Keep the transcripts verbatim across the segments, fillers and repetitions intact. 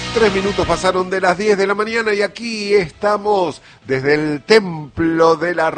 Tres minutos pasaron de las diez de la mañana y aquí estamos desde el templo de la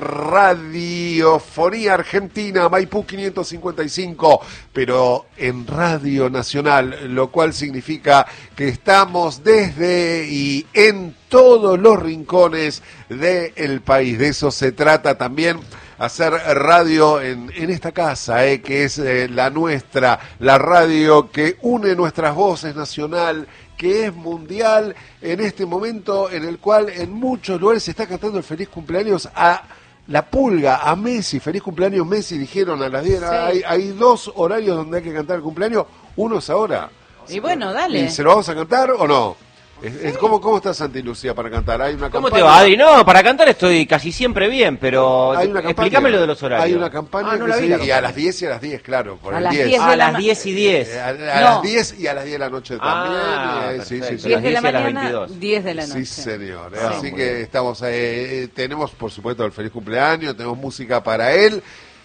radiofonía argentina, Maipú quinientos cincuenta y cinco, pero en Radio Nacional, lo cual significa que estamos desde y en todos los rincones del país. De eso se trata también, hacer radio en, en esta casa, eh, que es eh, la nuestra, la radio que une nuestras voces, nacional, que es mundial, en este momento en el cual en muchos lugares se está cantando el feliz cumpleaños a la Pulga, a Messi. Feliz cumpleaños Messi, dijeron a las diez. Sí. Hay, hay dos horarios donde hay que cantar el cumpleaños, uno es ahora. Y bueno, dale. ¿Y se lo vamos a cantar o no? Es, es, ¿cómo, ¿Cómo está Santi Lucía para cantar? ¿Hay una ¿Cómo campaña? te va, Adri? No, para cantar estoy casi siempre bien, pero ¿Hay una explícame lo de los horarios. Hay una campaña ah, no que la se... vi, la y a las diez y a las diez, claro, por a el las diez. diez A de la las ma- diez y diez. Eh, a, a No. las diez y a las diez de la noche también. Ah, eh, sí, sí, perfecto. sí. diez de la diez y a las mañana, veintidós. diez de la noche. Sí, señor. Ah, Así muy que bien. estamos, eh, tenemos por supuesto el feliz cumpleaños, tenemos música para él,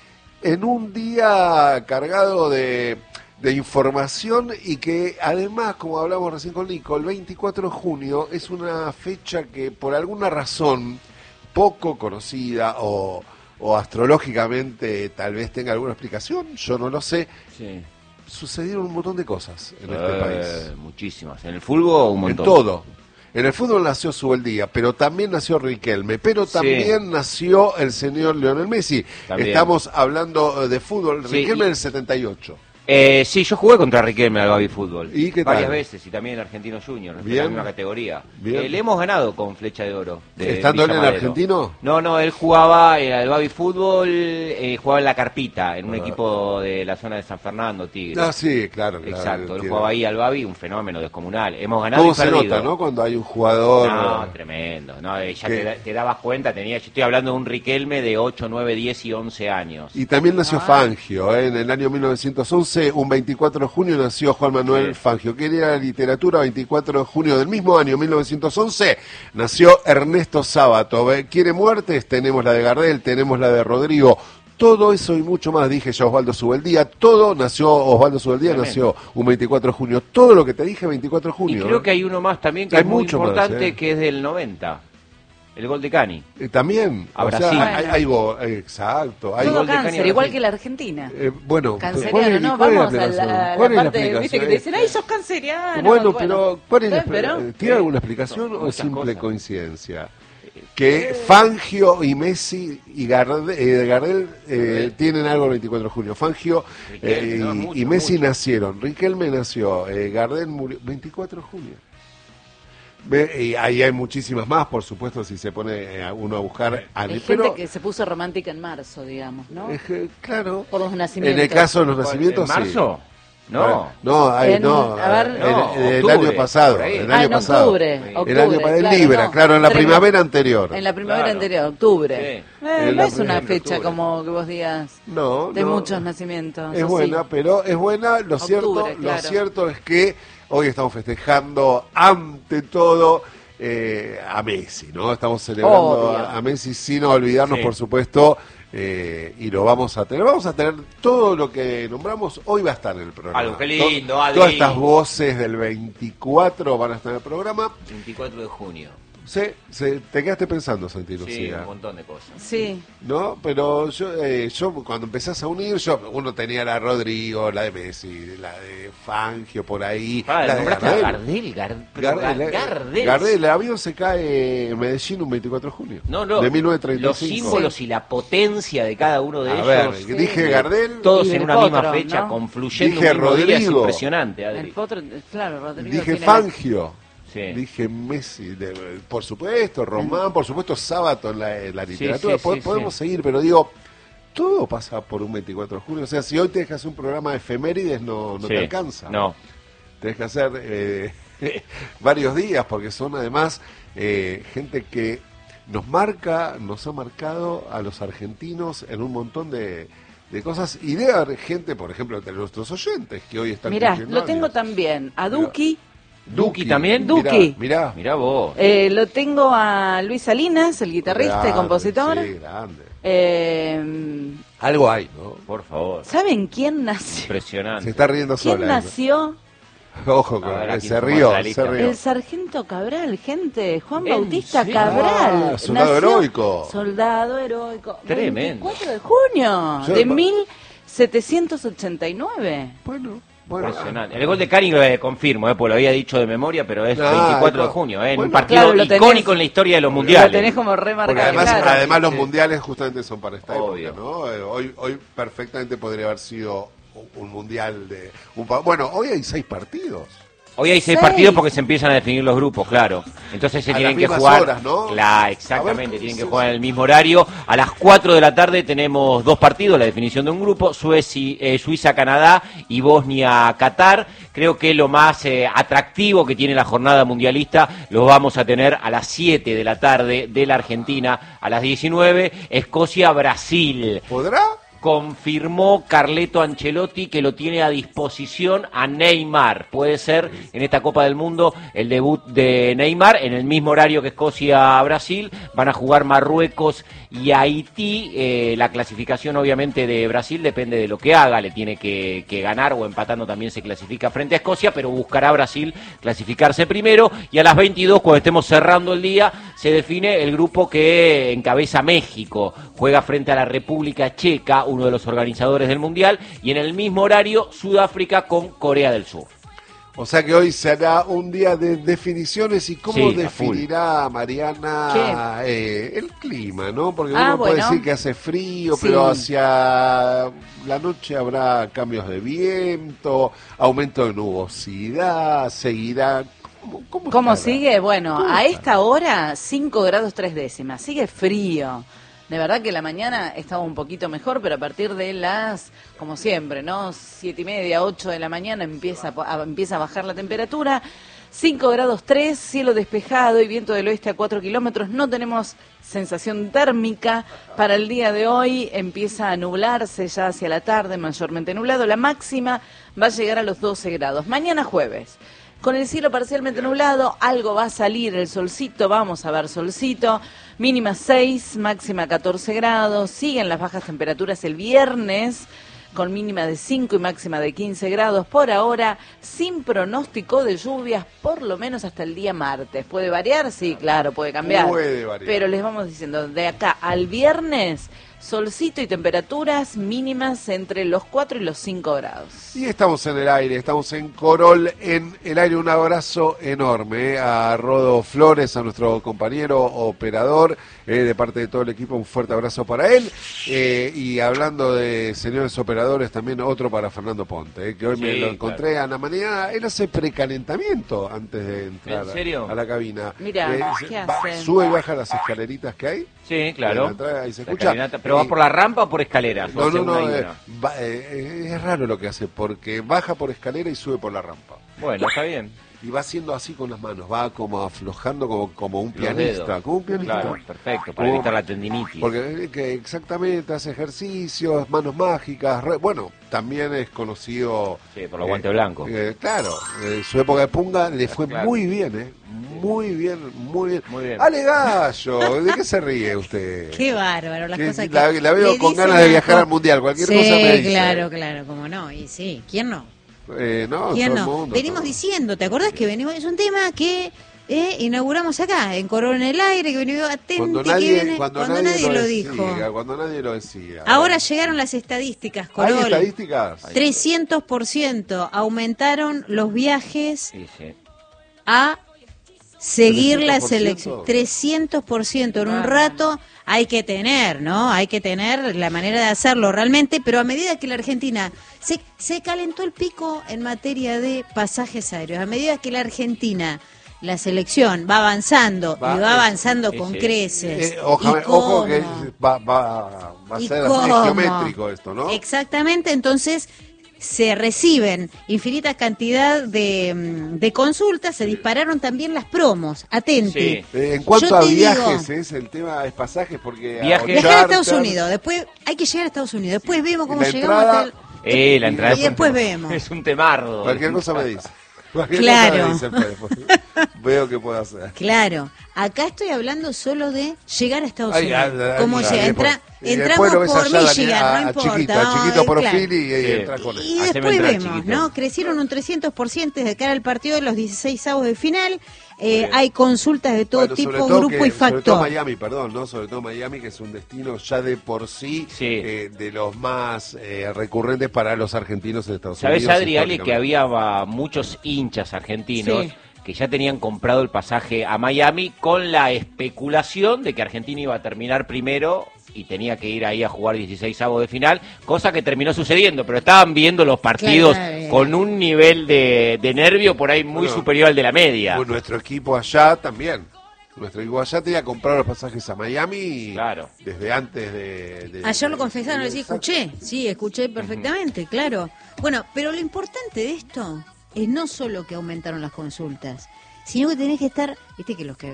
en un día cargado de, de información y que además, como hablamos recién con Nico, el veinticuatro de junio es una fecha que por alguna razón poco conocida o, o astrológicamente tal vez tenga alguna explicación, yo no lo sé. Sí. Sucedieron un montón de cosas en este Eh, país. Muchísimas. En el fútbol, un montón. En todo. En el fútbol nació Subeldía, pero también nació Riquelme, pero también Sí. nació el señor Lionel Messi. También. Estamos hablando eh, de fútbol. Sí, Riquelme y- del setenta y ocho. Eh, sí, yo jugué contra Riquelme al Baby Fútbol. ¿Y qué tal? Varias veces, y también en Argentino Junior, en Bien. la misma categoría. Bien. Eh, le hemos ganado con Flecha de Oro. de ¿Estando él Villa en Madero. Argentino? No, no, él jugaba en el Baby Fútbol, eh, jugaba en la Carpita, en un Ah. equipo de la zona de San Fernando, Tigre. Ah, sí, claro. claro, Exacto, él tiene- jugaba ahí al Baby, un fenómeno descomunal. Hemos ganado ¿Cómo y se perdido. nota, no? Cuando hay un jugador... No, tremendo. No, eh, ya ¿Qué? te, da- te dabas cuenta, tenía, yo estoy hablando de un Riquelme de ocho, nueve, diez y once años. Y también nació Ah. Fangio, ¿eh? En el año mil novecientos once, un veinticuatro de junio, nació Juan Manuel Sí. Fangio. Quería la literatura, veinticuatro de junio del mismo año, mil novecientos once, nació Ernesto Sábato. ¿Eh? ¿Quiere muertes? Tenemos la de Gardel, tenemos la de Rodrigo. Todo eso y mucho más, dije yo, Osvaldo Subeldía. Todo nació, Osvaldo Subeldía Tremendo. nació un veinticuatro de junio. Todo lo que te dije, veinticuatro de Y junio. creo ¿eh? que hay uno más también que Hay es muy mucho más, importante, ¿eh? que es del noventa. El gol de Cani. Eh, también. A o sea, Brasil. hay, hay go- eh, exacto. Hay Todo gol de cáncer, Cani a igual Brasil. que la Argentina. Eh, bueno, Canceriano, ¿cuál es- ¿no? cuál es la Vamos a explicación? la, ¿Cuál la es la parte, viste, que te explicación? dicen, ¡ay, sos canceriano! Bueno, pero ¿cuál es la ¿sabes? Pero, expli- ¿tiene eh, alguna explicación o es muchas simple cosas. coincidencia? Que Fangio y Messi y Gardel, eh, Gardel eh, tienen algo el veinticuatro de junio. Fangio eh, Riquelme, no, y, mucho, y Messi mucho. nacieron. Riquelme nació, eh, Gardel murió veinticuatro de junio. Ve, y ahí hay muchísimas más, por supuesto, si se pone eh, uno a buscar. hay Ale- gente pero, que se puso romántica en marzo, digamos, ¿no? es que, claro, Por los nacimientos. en el caso de los nacimientos, ¿En marzo? sí. No. no, hay- En- no, a ver, el, no, el- el octubre, año pasado, por ahí. el Ah, año en pasado. octubre, Sí. octubre, El año pa- en claro, Libra, no. claro, en la Tre- primavera anterior. En la primavera Claro. anterior, octubre. Sí. Eh, En no la es una primavera, fecha octubre. como que vos digas No, de no. muchos nacimientos. Es ¿o buena, sí? pero es buena. Lo cierto, Octubre, lo claro. cierto es que hoy estamos festejando ante todo eh, a Messi, ¿no? Estamos celebrando Obvio. a, a Messi sin olvidarnos, Sí. por supuesto, eh, y lo vamos a tener. Vamos a tener todo lo que nombramos. Hoy va a estar en el programa. Algo, qué lindo, To- Adri. Todas estas voces del veinticuatro van a estar en el programa. veinticuatro de junio. Sí, se- te quedaste pensando, Santi Sí, Lucía. un montón de cosas. Sí. ¿No? Pero yo, eh, yo cuando empezás a unir, yo uno tenía la de Rodrigo, la de Messi, la de Fangio por ahí, Pará, la de nombraste a Gardel. Gardel, Gar- pero Gardel, Gar- eh, Gardel. Gardel, el avión se cae en Medellín un veinticuatro de junio. No, no. De mil novecientos treinta y Los cinco. símbolos y la potencia de cada uno de A ellos. ver, Sí. dije Gardel, Todos Y en el una misma potro, fecha, ¿no? confluyendo Dije un mismo día, es Rodrigo. impresionante, Adri. El potro, claro, Rodrigo dije tiene Fangio. Sí. Dije Messi, de- por supuesto, Román, por supuesto, Sábato en la, en la literatura. sí, Po- sí, podemos sí. seguir, pero digo, todo pasa por un veinticuatro de junio. O sea, si hoy te dejas un programa de efemérides, no, no Sí. te alcanza. No. Tenés que hacer eh, varios días, porque son además eh, gente que nos marca, nos ha marcado a los argentinos en un montón de, de cosas. Y debe haber gente, por ejemplo, entre nuestros oyentes, que hoy están Mirá, cumpliendo lo tengo años. también. A Duki, Duki también. Duki. Mirá, mirá. Mirá vos. eh, lo tengo a Luis Salinas, el guitarrista y Grande, compositor. Sí, grande. Eh, Algo hay, ¿no? Por favor. ¿Saben quién nació? Se Impresionante. está riendo ¿Quién sola. nació Ojo, con, Ahora, se ¿quién rió, toma la lista? se rió. El sargento Cabral, gente, Juan ¿En Bautista serio? Cabral. Ah, soldado nació- heroico. Soldado heroico. Tremendo. veinticuatro de junio Yo- de mil setecientos ochenta y nueve. Bueno, bueno. Impresionante. El gol de Cani lo eh, confirmo, eh, porque lo había dicho de memoria, pero es Ah, veinticuatro no. de junio, eh, en Bueno, un partido claro, lo tenés- icónico en la historia de los Lo mundiales. tenés como Porque remarcado. además, claro. además los Sí. mundiales justamente son para esta Obvio. época, ¿no? Eh, Hoy, hoy perfectamente podría haber sido un, un mundial de... Un, pa- bueno, hoy hay seis partidos. Hoy hay seis Seis. partidos porque se empiezan a definir los grupos, claro. Entonces se A tienen las que mismas jugar. horas, ¿no? Claro, A exactamente, ver, tienen que sí, jugar sí. en el mismo horario. A las cuatro de la tarde tenemos dos partidos, la definición de un grupo, Suecia, eh, Suiza-Canadá y Bosnia-Qatar. Creo que lo más eh, atractivo que tiene la jornada mundialista lo vamos a tener a las siete de la tarde de la Argentina, a las diecinueve, Escocia-Brasil. ¿Podrá? Confirmó Carleto Ancelotti que lo tiene a disposición a Neymar. Puede ser en esta Copa del Mundo el debut de Neymar en el mismo horario que Escocia-Brasil. Van a jugar Marruecos y Haití. Eh, la clasificación obviamente de Brasil depende de lo que haga. Le tiene que, que ganar o empatando también se clasifica frente a Escocia, pero buscará Brasil clasificarse primero. Y a las veintidós, cuando estemos cerrando el día, se define el grupo que encabeza México. Juega frente a la República Checa, uno de los organizadores del Mundial, y en el mismo horario Sudáfrica con Corea del Sur. O sea que hoy será un día de definiciones. ¿Y cómo Sí, a definirá Mariana eh, el clima, no? Porque Ah, uno puede bueno. decir que hace frío, Sí. pero hacia la noche habrá cambios de viento, aumento de nubosidad, seguirá... ¿Cómo, cómo ¿Cómo estará? sigue? Bueno, ¿Cómo a estará? esta hora cinco grados tres décimas, sigue frío. De verdad que la mañana estaba un poquito mejor, pero a partir de las, como siempre, ¿no? Siete y media, ocho de la mañana empieza a, po- a- empieza a bajar la temperatura. Cinco grados tres, cielo despejado y viento del oeste a cuatro kilómetros. No tenemos sensación térmica para el día de hoy. Empieza a nublarse ya hacia la tarde, mayormente nublado. La máxima va a llegar a los doce grados. Mañana jueves. Con el cielo parcialmente nublado, algo va a salir, el solcito, vamos a ver solcito, mínima seis, máxima catorce grados, siguen las bajas temperaturas el viernes, con mínima de cinco y máxima de quince grados por ahora, sin pronóstico de lluvias, por lo menos hasta el día martes. ¿Puede variar? Sí, claro, puede cambiar. Puede variar. Pero les vamos diciendo, de acá al viernes, solcito y temperaturas mínimas entre los cuatro y los cinco grados. Y estamos en el aire, estamos en Corol, en el aire. Un abrazo enorme eh, a Rodo Flores, a nuestro compañero operador, eh, de parte de todo el equipo, un fuerte abrazo para él. Eh, y hablando de señores operadores, también otro para Fernando Ponte, eh, que hoy me Sí, lo encontré claro. a la mañana. Él hace precalentamiento antes de entrar ¿En serio? a la cabina. Mira, se- ¿qué va- hacen? sube y baja las escaleritas que hay. Sí, claro. En la entrada, ahí se La escucha. caminata. ¿Pero va Y- por la rampa o por escaleras? ¿O No, hace no, una no, y eh, una? va- eh, es raro lo que hace, porque baja por escalera y sube por la rampa. Bueno, está bien. Y va haciendo así con las manos, va como aflojando como, como un Los pianista, dedos. como un pianista. Claro, perfecto, para Como- evitar la tendinitis. Porque eh, que exactamente hace ejercicios, manos mágicas, re- bueno, también es conocido... Sí, por los guantes blancos. eh, claro, en su época de punga le fue Claro. muy bien, ¿eh? Muy bien, muy bien. Muy bien. Ale Gallo, ¿de qué se ríe usted? Qué bárbaro, las Que cosas que la, la veo le con dicen ganas de a- viajar al mundial, cualquier sí, cosa me dice. claro, claro, cómo no, y sí, ¿quién no? Eh, no, ¿Quién todo el no? mundo, Venimos todo. diciendo, ¿te acordás que venimos? Es un tema que eh, inauguramos acá, en Corona en el Aire, que venimos atente, Cuando que nadie, viene, cuando cuando nadie, nadie lo, lo decía, dijo. cuando nadie lo decía. Ahora llegaron las estadísticas, ¿Hay Corol. estadísticas? trescientos por ciento aumentaron los viajes Sí, sí. a seguir la trescientos por ciento. selección. trescientos por ciento en un rato hay que tener, ¿no? Hay que tener la manera de hacerlo realmente, pero a medida que la Argentina se, se calentó el pico en materia de pasajes aéreos, a medida que la Argentina, la selección, va avanzando Va, y va eh, avanzando sí, con sí. creces. Eh, oja- ¿Y ojo que cómo? va, va, va a ¿Y ser así cómo? geométrico esto, ¿no? Exactamente, entonces se reciben infinita cantidad de, mm, de consultas, se dispararon también las promos, atente. Sí. Eh, en cuanto Yo a te viajes, digo- es el tema es pasajes porque... Viajes. Viajar a Estados charter, Unidos, después hay que llegar a Estados Unidos, después vemos cómo la llegamos entrada- hasta el... Eh, la entrada Y es un después tema- vemos. Es un temardo. Cualquier cosa me dice. Cualquier Claro. cosa me dice, pues, veo que puedo hacer. Claro, acá estoy hablando solo de llegar a Estados Ay, Unidos. ay, ay, ¿Cómo ay, llega? ay, Entra, por- Y entramos después lo ves por allá, Michigan, a, no a importa. Chiquito, a Chiquito no, Profili claro. y, y Sí. entra con él. Y Haceme después entrar, vemos, chiquito. ¿no? Crecieron un trescientos por ciento desde cara al partido de los dieciséis avos de final. Eh, bien. hay consultas de todo Bueno, tipo, sobre todo grupo que- y Sobre todo factor. Miami, perdón, ¿no? Sobre todo Miami, que es un destino ya de por sí, Sí. eh, de los más eh, recurrentes para los argentinos en Estados ¿Sabés, Unidos. Adri, Ale, que históricamente. había va, muchos hinchas argentinos Sí. que ya tenían comprado el pasaje a Miami con la especulación de que Argentina iba a terminar primero y tenía que ir ahí a jugar dieciséis avos de final, cosa que terminó sucediendo, pero estaban viendo los partidos Claro. con un nivel de, de nervio por ahí muy Bueno, superior al de la media. Bueno, nuestro equipo allá también. Nuestro equipo allá tenía comprado los pasajes a Miami Claro. desde antes de... de- Ayer lo de- confesaron, de- sí, escuché, sí, escuché perfectamente, claro. Bueno, pero lo importante de esto es no solo que aumentaron las consultas, sino que tenés que estar, viste que los que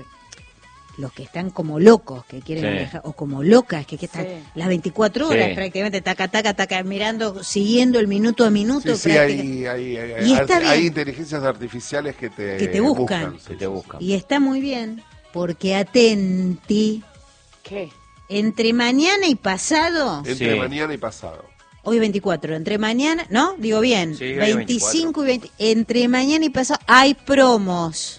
los que están como locos, que quieren Sí. viajar, o como locas, que, que están Sí. las veinticuatro horas Sí. prácticamente, taca, taca, taca, mirando, siguiendo el minuto a minuto. Sí, sí, práctica- hay, hay, hay, Y está hay- bien. hay inteligencias artificiales que te, Que te buscan. sí, Que te sí, buscan. Y está muy bien, porque atenti, ¿Qué? entre mañana y pasado... sí. Entre Sí. mañana y pasado. Hoy es veinticuatro, entre mañana, ¿no? Digo bien, Sí, hoy es veinticinco y veinte, entre mañana y pasado hay promos.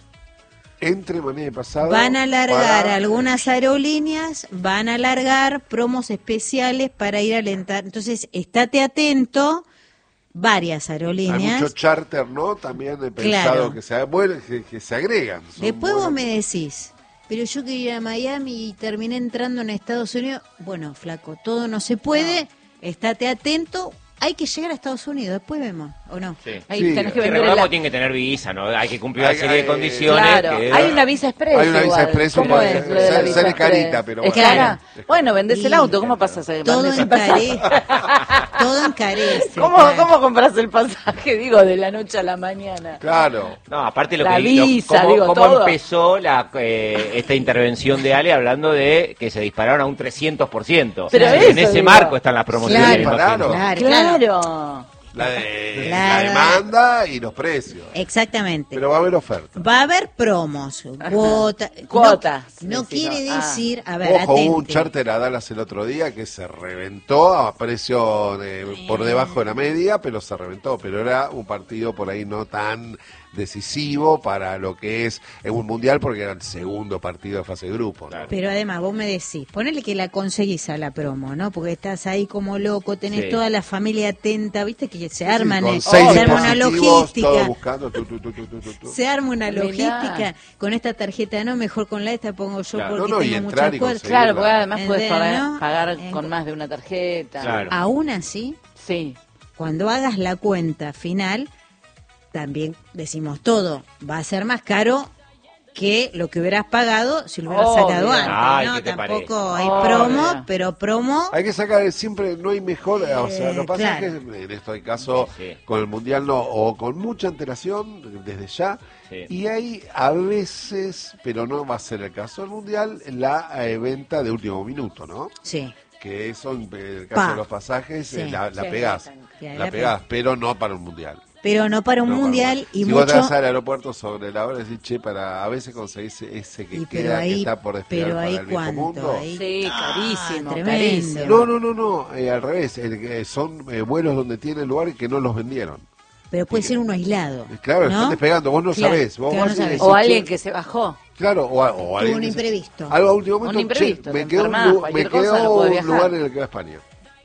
Entre mañana y pasado. Van a alargar para- algunas aerolíneas, van a alargar promos especiales para ir a alentar. Entonces, estate atento, varias Hay aerolíneas. mucho charter, ¿no? También he pensado Claro. que, se, bueno, que, que se agregan. Son Después vos buenos. me decís, pero yo quería ir a Miami y terminé entrando en Estados Unidos. Bueno, flaco, todo no se puede, estate atento. Hay que llegar a Estados Unidos, después vemos, ¿o no? Sí. Ahí Sí, tenés que Sí, vender pero el... vamos, tiene que tener visa, ¿no? Hay que cumplir Hay- una serie hay- de condiciones. Claro, que- hay una visa express. Hay una visa igual. express, ¿Cómo porque es lo de la sale- visa sale express? carita, pero ¿Es bueno. cara? Bueno, vendés el Y- auto, ¿cómo pasas? a- Todo vendés el pasaje? encarece. Todo encarece. ¿Cómo, claro. ¿Cómo compras el pasaje, digo, de la noche a la mañana? Claro. No, aparte lo La que lo- visa, cómo, digo, cómo todo. empezó la, eh, esta intervención de Ale hablando de que se dispararon a un trescientos por ciento. Pero en eso ese digo. marco están las promociones. Claro, imagino. claro, claro. Claro. La, de, Claro. la demanda y los precios. Exactamente. Pero va a haber oferta. Va a haber promos, cuota, Cuotas, No, no decís, quiere ah. decir, a ver, Ojo, hubo un atente. charter a Dallas el otro día que se reventó a precio eh, por debajo de la media, pero se reventó. Pero era un partido por ahí no tan decisivo para lo que es en un mundial, porque era el segundo partido de fase de grupo. ¿no? Claro. Pero además, vos me decís, ponele que la conseguís a la promo, ¿no? Porque estás ahí como loco, tenés Sí. toda la familia atenta, viste que se Sí, arman, con eh, seis se arma una dispositivos, todos logística. buscando. tu, tu, tu, tu, tu, tu, tu. Se arma una Mirá. logística con esta tarjeta, no, mejor con la esta pongo yo Claro. porque No, no, y tengo entrar muchas y cuotas. conseguir. Claro, porque además puedes ¿Entendés, pagar, no? pagar En- con más de una tarjeta. Claro. Aún así, Sí. cuando hagas la cuenta final, también decimos todo, va a ser más caro que lo que hubieras pagado si lo hubieras Obvio. sacado antes, Ay, ¿no? ¿qué te Tampoco parece? hay Obvio. promo, pero promo... Hay que sacar, siempre no hay mejor, o sea, lo que pasa claro. es que en esto hay caso Sí. con el Mundial no, o con mucha antelación desde ya, Sí. y hay a veces, pero no va a ser el caso del Mundial, la eh, venta de último minuto, ¿no? Sí, Que eso, en el caso Pa. de los pasajes, Sí. eh, la, la Sí, pegás, sí, la la pegás, pero no para un Mundial. pero no para un No para mundial y si vos te mucho... vas al aeropuerto sobre la hora, decís, che, para, a veces conseguís ese que Y pero queda, ahí- que está por despegar pero para ahí el viejo cuánto, mundo. ahí- Sí, Ah, carísimo, tremendo. carísimo. No, no, no, no, eh, al revés, el que son eh, vuelos donde tienen lugar y que no los vendieron. Pero puede ser uno aislado. Eh, Claro, ¿no? están despegando, vos no Claro, sabés. Vos claro, vas no y sabés. decís, O alguien che, que se bajó. Claro, o, o alguien un que se- imprevisto. Algo a último momento, Un imprevisto, che, me te quedó, un, enfermás, lu- cualquier me cosa, quedó no podés un viajar. lugar en el que va a España.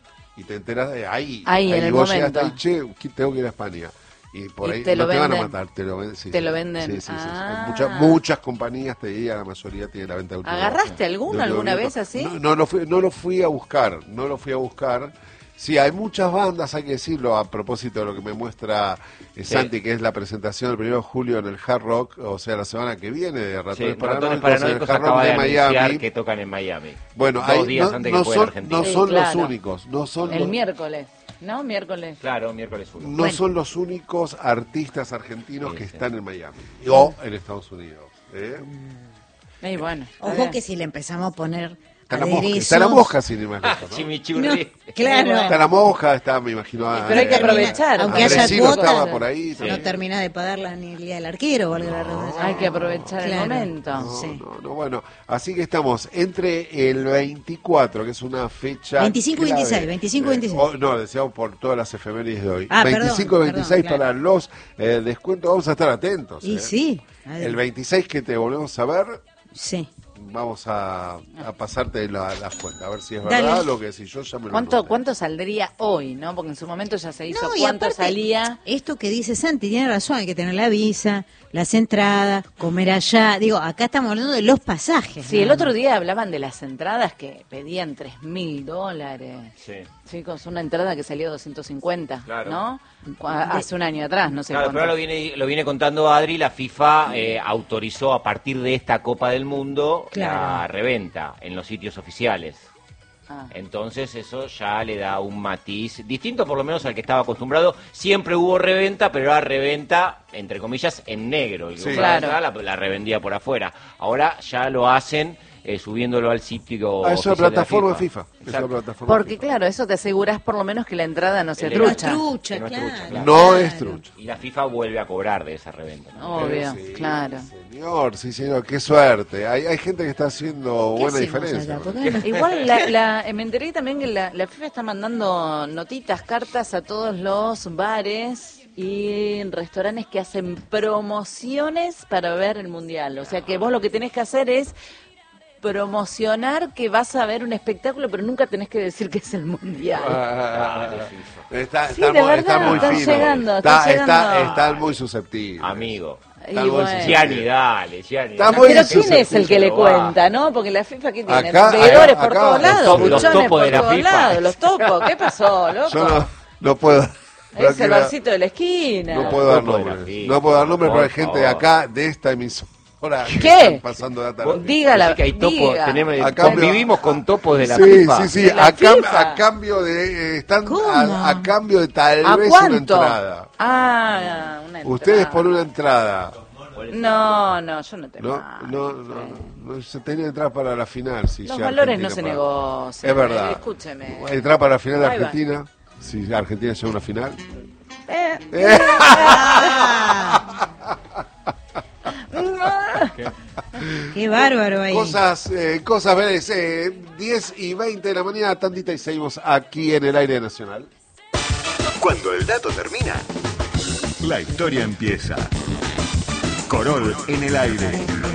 Y te enterás de ahí. Ahí, en el vos llegaste momento. ahí, che, que tengo que ir a España. Y por Y ahí te no lo te van a venden. matar, te lo venden. sí, Te sí. lo venden. Sí, sí, sí, sí. Ah. Muchas, muchas compañías, te diría, la mayoría tiene la venta de último ¿Agarraste alguno de último alguna minuto. vez así? No, no, lo fui, no lo fui a buscar, no lo fui a buscar. Sí, hay muchas bandas, hay que decirlo, a propósito de lo que me muestra eh, Santi, que es la presentación del primero de julio en el Hard Rock, o sea, la semana que viene, de Ratones Sí, Paranoicos, Ratones en el Paranoicos Hard Rock acaba de de anunciar Miami. que tocan en Miami. Bueno, dos ahí días no, antes no que juegue son, Argentina. no Sí, son claro. los únicos, no son El los, miércoles, ¿no? Miércoles. Claro, miércoles uno. no Bueno. son los únicos artistas argentinos Sí, que sí. están en Miami o en Estados Unidos. ¿eh? Y bueno. está Ojo bien. que si le empezamos a poner Está la mosca, aderezos. está la mosca sin ir más lejos, ¿no? Chimichurri. Claro. Está la moja, está, me imagino. a- Pero hay que a- aprovechar. Aunque haya Andresino cuotas, estaba por ahí. Sí. no termina de pagarlas ni el día del arquero, valga la redundancia. Hay que aprovechar Claro. el momento. No, Sí. no, no, bueno, así que estamos entre el veinticuatro, que es una fecha... veinticinco y clave. veintiséis, veinticinco y veintiséis. Eh, oh, no, deseamos por todas las efemérides de hoy. Ah, perdón, veinticinco y veintiséis perdón, para claro. los eh, descuentos, vamos a estar atentos. Y eh. sí. a ver, El veintiséis que te volvemos a ver, sí. vamos a, a pasarte la, la fuente, a ver si es Dale. verdad lo que si yo ya me lo ¿Cuánto, anoté. ¿Cuánto saldría hoy, no? Porque en su momento ya se hizo. No, y ¿Cuánto aparte, salía? esto que dice Santi, tiene razón, hay que tener la visa, las entradas, comer allá. Digo, acá estamos hablando de los pasajes. Sí, el nada otro más. día hablaban de las entradas que pedían tres mil dólares. Sí. Chicos, una entrada que salió doscientos cincuenta, Claro. ¿no? Cu- Hace un año atrás, no sé Claro, cuánto. pero ahora lo viene, lo viene contando Adri, la FIFA eh, autorizó a partir de esta Copa del Mundo la Claro. reventa en los sitios oficiales. Ah. Entonces eso ya le da un matiz distinto por lo menos al que estaba acostumbrado. Siempre hubo reventa, pero era reventa, entre comillas, en negro. El que Sí. compraba Claro. la, la revendía por afuera. Ahora ya lo hacen eh, subiéndolo al sitio Ah, es una oficial de la plataforma FIFA. Es una Exacto. plataforma Porque FIFA. claro, eso te aseguras por lo menos que la entrada no sea El- No es trucha. trucha, Que no es claro. trucha, claro. No claro. es trucha. Y la FIFA vuelve a cobrar de esa reventa, ¿no? Obvio, Sí, claro. Señor, sí, señor, qué suerte. Hay, hay gente que está haciendo ¿Qué buena hacemos diferencia. acá? ¿Por qué no? Igual la, la- eh, me enteré también que la, la FIFA está mandando notitas, cartas a todos los bares y restaurantes que hacen promociones para ver el mundial. O sea que vos lo que tenés que hacer es promocionar que vas a ver un espectáculo, pero nunca tenés que decir que es el mundial. Ah, está, Sí, está de muy- verdad, está muy están fino. llegando, está, están está- llegando. están muy susceptibles. Amigo. Y Está muy bueno. susceptibles. Gianni, dale, Gianni. Está dale. muy Pero ¿quién susceptible, es el que le va. cuenta, no? Porque la FIFA, ¿qué tiene? Acá- Veedores acá- por acá, todos los lados, topos- los buchones topos por de la todos FIFA. lados, los topos. ¿Qué pasó, loco? Yo no, no puedo. no Es el quiero- barcito de la esquina. No puedo dar Topo de la nombres. FIFA, No puedo dar nombres, por pero hay gente de favor. acá, de esta emisora, que ¿Qué? están pasando data. Vos Diga la- decís que hay topos, diga. tenemos, A cambio- convivimos con topos de la sí, FIFA. sí, sí, De la a, cam- FIFA. a cambio de eh, están ¿Cómo? a, a cambio de tal ¿A vez cuánto? una entrada. Ah, una entrada. Ustedes por una entrada. No, no, yo no tengo No, nada. no, no, no, no se tenía entrada para la final. Si Los ya valores Argentina no se para- negocian. Es verdad. eh, Escúcheme. Entrada para la final de Ahí va. Argentina. Si Argentina llega a una final. Eh, Eh, Qué bárbaro ahí. Cosas, eh, cosas verdes. Eh, diez y veinte de la mañana, tantita y seguimos aquí en el aire nacional. Cuando el dato termina, la historia empieza. Corol en el aire.